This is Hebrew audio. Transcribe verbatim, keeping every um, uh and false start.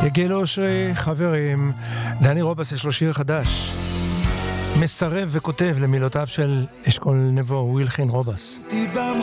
יגל אושרי, חברים, דני רובס יש לו שיר חדש, מסרב וכותב למילותיו של אשכול נבו, הוא הלחין רובס. הייתי